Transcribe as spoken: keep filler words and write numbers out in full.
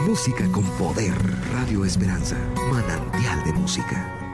Música con poder. Radio Esperanza. Manantial de música.